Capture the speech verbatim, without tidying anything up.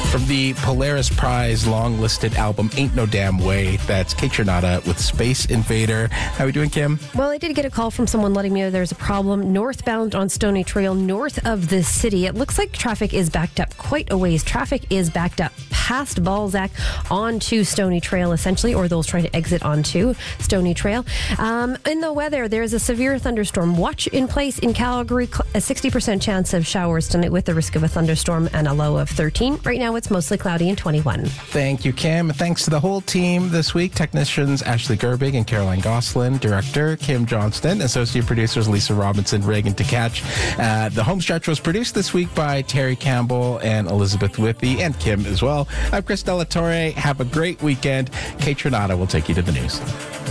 From the Polaris Prize long-listed album Ain't No Damn Way, that's Kaytranada with Space Invader. How are we doing, Kim? Well, I did get a call from someone letting me know there's a problem northbound on Stoney Trail, north of the city. It looks like traffic is backed up quite a ways. Traffic is backed up past Balzac onto Stoney Trail, essentially, or those trying to exit onto Stoney Trail. Um, in the weather, there's a severe thunderstorm watch in place in Calgary. A sixty percent chance of showers tonight with the risk of a thunderstorm and a low of thirteen. Right now, it's mostly cloudy and twenty-one. Thank you, Kim. Thanks to the whole team this week. Technicians Ashley Gerbig and Caroline Goslin. Director Kim Johnston. Associate producers Lisa Robinson, Reagan Tkach. Uh, the home stretch was produced this week by Terry Campbell and Elizabeth Whitby and Kim as well. I'm Chris Delatorre. Have a great weekend. Kaytranada will take you to the news.